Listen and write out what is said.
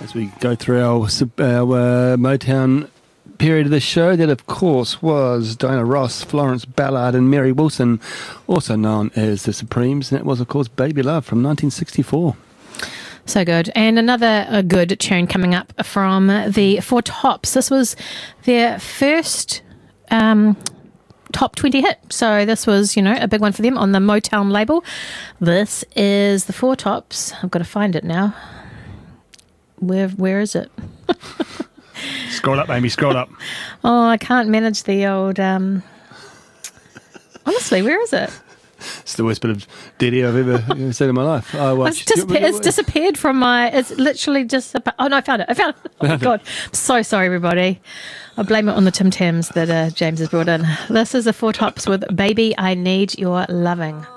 As we go through our Motown period of the show, that of course was Diana Ross, Florence Ballard and Mary Wilson, also known as the Supremes, and that was of course Baby Love from 1964. So good. And another good tune coming up from the Four Tops. This was their first top 20 hit. So this was, a big one for them on the Motown label. This is the Four Tops. I've got to find it now. Where is it? Scroll up, Amy, scroll up. Oh, I can't manage the old... Honestly, where is it? It's the worst bit of DD I've ever seen in my life. It's disappeared from my... It's literally just... Oh, no, I found it. Oh, my God. I'm so sorry, everybody. I blame it on the Tim Tams that James has brought in. This is the Four Tops with Baby, I Need Your Loving.